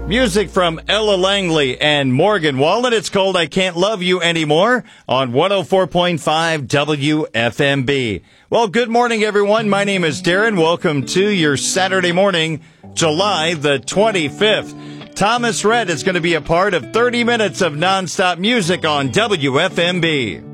Music from Ella Langley and Morgan Wallen. It's called I Can't Love You Anymore on 104.5 WFMB. Well, good morning, everyone. My name is Darren. Welcome to your Saturday morning, July the 25th. Thomas Rhett is going to be a part of 30 minutes of nonstop music on WFMB.